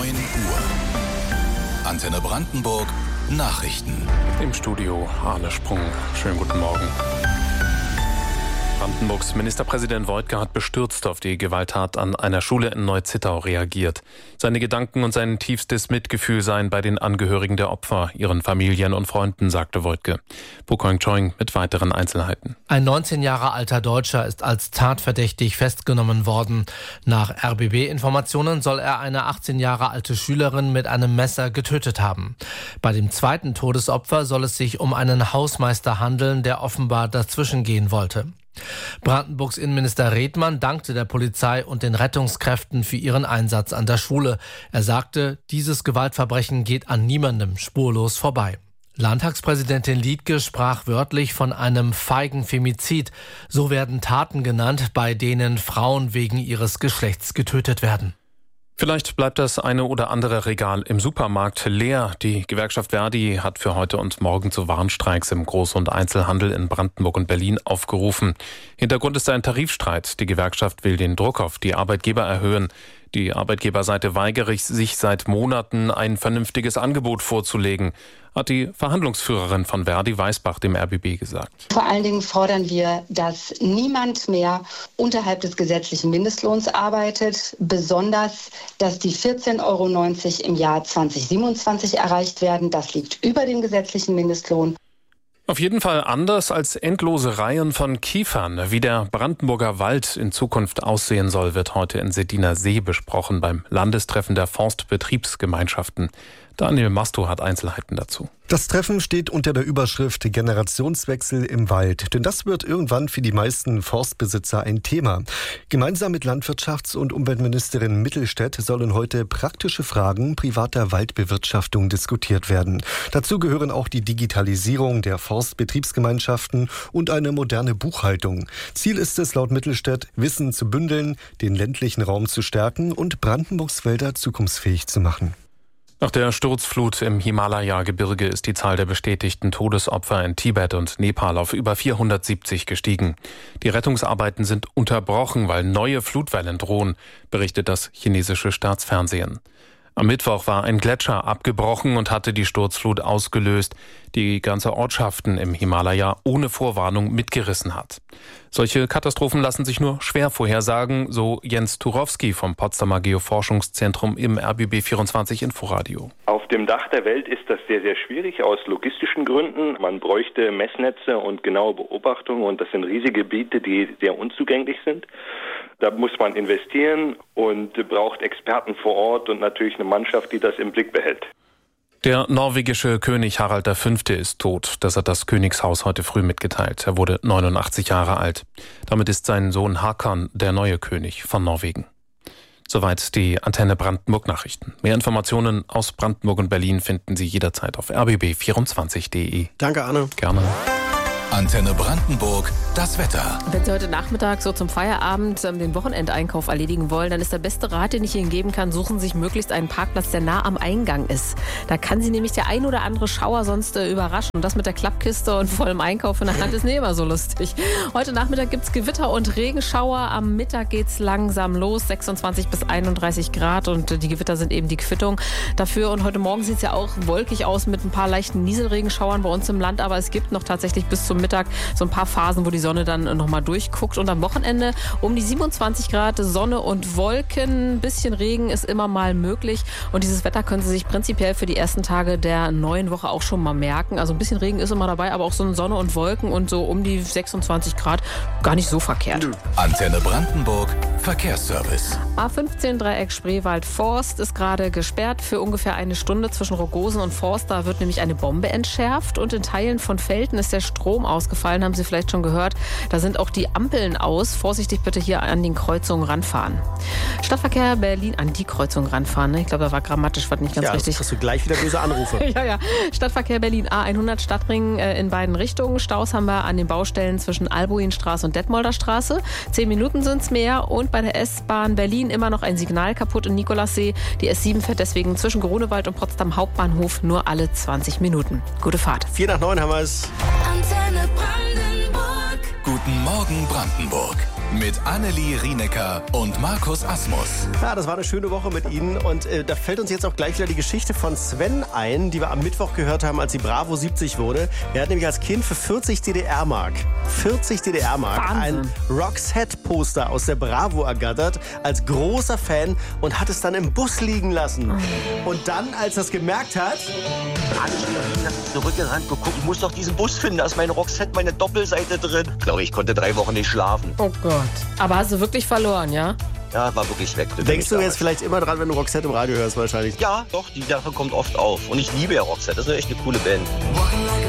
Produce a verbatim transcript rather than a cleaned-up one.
neun Uhr. Antenne Brandenburg Nachrichten. Im Studio Arne Sprung. Schönen guten Morgen. Brandenburgs Ministerpräsident Woidke hat bestürzt auf die Gewalttat an einer Schule in Neu-Zittau reagiert. Seine Gedanken und sein tiefstes Mitgefühl seien bei den Angehörigen der Opfer, ihren Familien und Freunden, sagte Woidke. Bukoing Choing mit weiteren Einzelheiten. Ein neunzehn Jahre alter Deutscher ist als tatverdächtig festgenommen worden. Nach R B B-Informationen soll er eine achtzehn Jahre alte Schülerin mit einem Messer getötet haben. Bei dem zweiten Todesopfer soll es sich um einen Hausmeister handeln, der offenbar dazwischengehen wollte. Brandenburgs Innenminister Redmann dankte der Polizei und den Rettungskräften für ihren Einsatz an der Schule. Er sagte, dieses Gewaltverbrechen geht an niemandem spurlos vorbei. Landtagspräsidentin Liedtke sprach wörtlich von einem feigen Femizid. So werden Taten genannt, bei denen Frauen wegen ihres Geschlechts getötet werden. Vielleicht bleibt das eine oder andere Regal im Supermarkt leer. Die Gewerkschaft Verdi hat für heute und morgen zu Warnstreiks im Groß- und Einzelhandel in Brandenburg und Berlin aufgerufen. Hintergrund ist ein Tarifstreit. Die Gewerkschaft will den Druck auf die Arbeitgeber erhöhen. Die Arbeitgeberseite weigere sich seit Monaten, ein vernünftiges Angebot vorzulegen, hat die Verhandlungsführerin von Verdi Weisbach dem R B B gesagt. Vor allen Dingen fordern wir, dass niemand mehr unterhalb des gesetzlichen Mindestlohns arbeitet, besonders, dass die vierzehn Euro neunzig im Jahr zweitausendsiebenundzwanzig erreicht werden. Das liegt über dem gesetzlichen Mindestlohn. Auf jeden Fall anders als endlose Reihen von Kiefern. Wie der Brandenburger Wald in Zukunft aussehen soll, wird heute in Seddiner See besprochen beim Landestreffen der Forstbetriebsgemeinschaften. Daniel Masto hat Einzelheiten dazu. Das Treffen steht unter der Überschrift Generationswechsel im Wald. Denn das wird irgendwann für die meisten Forstbesitzer ein Thema. Gemeinsam mit Landwirtschafts- und Umweltministerin Mittelstädt sollen heute praktische Fragen privater Waldbewirtschaftung diskutiert werden. Dazu gehören auch die Digitalisierung der Forstbetriebsgemeinschaften und eine moderne Buchhaltung. Ziel ist es laut Mittelstädt, Wissen zu bündeln, den ländlichen Raum zu stärken und Brandenburgs Wälder zukunftsfähig zu machen. Nach der Sturzflut im Himalaya-Gebirge ist die Zahl der bestätigten Todesopfer in Tibet und Nepal auf über vierhundertsiebzig gestiegen. Die Rettungsarbeiten sind unterbrochen, weil neue Flutwellen drohen, berichtet das chinesische Staatsfernsehen. Am Mittwoch war ein Gletscher abgebrochen und hatte die Sturzflut ausgelöst, die ganze Ortschaften im Himalaya ohne Vorwarnung mitgerissen hat. Solche Katastrophen lassen sich nur schwer vorhersagen, so Jens Turowski vom Potsdamer Geoforschungszentrum im R B B vierundzwanzig Inforadio. Auf dem Dach der Welt ist das sehr, sehr schwierig aus logistischen Gründen. Man bräuchte Messnetze und genaue Beobachtungen und das sind riesige Gebiete, die sehr unzugänglich sind. Da muss man investieren und braucht Experten vor Ort und natürlich eine Mannschaft, die das im Blick behält. Der norwegische König Harald der Fünfte ist tot. Das hat das Königshaus heute früh mitgeteilt. Er wurde neunundachtzig Jahre alt. Damit ist sein Sohn Haakon der neue König von Norwegen. Soweit die Antenne Brandenburg Nachrichten. Mehr Informationen aus Brandenburg und Berlin finden Sie jederzeit auf r b b vierundzwanzig punkt d e. Danke, Arne. Gerne. Antenne Brandenburg, das Wetter. Wenn Sie heute Nachmittag so zum Feierabend den Wochenendeinkauf erledigen wollen, dann ist der beste Rat, den ich Ihnen geben kann, suchen Sie sich möglichst einen Parkplatz, der nah am Eingang ist. Da kann Sie nämlich der ein oder andere Schauer sonst äh, überraschen. Und das mit der Klappkiste und vollem Einkauf in der Hand ist nicht immer so lustig. Heute Nachmittag gibt es Gewitter und Regenschauer. Am Mittag geht es langsam los, sechsundzwanzig bis einunddreißig Grad. Und äh, die Gewitter sind eben die Quittung dafür. Und heute Morgen sieht es ja auch wolkig aus mit ein paar leichten Nieselregenschauern bei uns im Land. Aber es gibt noch tatsächlich bis zum Mittag so ein paar Phasen, wo die Sonne dann nochmal durchguckt. Und am Wochenende um die siebenundzwanzig Grad, Sonne und Wolken. Ein bisschen Regen ist immer mal möglich. Und dieses Wetter können Sie sich prinzipiell für die ersten Tage der neuen Woche auch schon mal merken. Also ein bisschen Regen ist immer dabei, aber auch so eine Sonne und Wolken und so um die sechsundzwanzig Grad gar nicht so verkehrt. Antenne Brandenburg, Verkehrsservice. A fünfzehn Dreieck Spreewald-Forst ist gerade gesperrt für ungefähr eine Stunde zwischen Rogosen und Forst. Da wird nämlich eine Bombe entschärft und in Teilen von Velten ist der Strom ausgefallen, haben Sie vielleicht schon gehört. Da sind auch die Ampeln aus. Vorsichtig bitte hier an den Kreuzungen ranfahren. Stadtverkehr Berlin an die Kreuzung ranfahren. Ne? Ich glaube, da war grammatisch was nicht ganz ja, richtig. Ja, kriegst du gleich wieder böse Anrufe. ja, ja. Stadtverkehr Berlin A hundert Stadtring äh, in beiden Richtungen. Staus haben wir an den Baustellen zwischen Albuinstraße und Detmolder Straße. Zehn Minuten sind es mehr. Und bei der S-Bahn Berlin immer noch ein Signal kaputt in Nikolassee. Die S sieben fährt deswegen zwischen Grunewald und Potsdam Hauptbahnhof nur alle zwanzig Minuten. Gute Fahrt. Vier nach neun haben wir es. Antenne Brandenburg. Guten Morgen Brandenburg. Mit Annelie Rienecker und Markus Asmus. Ja, das war eine schöne Woche mit Ihnen und äh, da fällt uns jetzt auch gleich wieder die Geschichte von Sven ein, die wir am Mittwoch gehört haben, als die Bravo siebzig wurde. Er hat nämlich als Kind für vierzig D D R-Mark, vierzig D D R-Mark ein Roxette-Poster aus der Bravo ergattert, als großer Fan und hat es dann im Bus liegen lassen. Und dann, als er es gemerkt hat... Habe ich zurückgerannt, geguckt, ich muss doch diesen Bus finden, da ist meine Roxette, meine Doppelseite drin. Ich glaube, ich konnte drei Wochen nicht schlafen. Oh Gott. Aber hast du wirklich verloren, ja? Ja, war wirklich weg. Denkst du jetzt vielleicht immer dran, wenn du Roxette im Radio hörst wahrscheinlich? Ja, doch, die Sache kommt oft auf. Und ich liebe ja Roxette, das ist echt eine coole Band.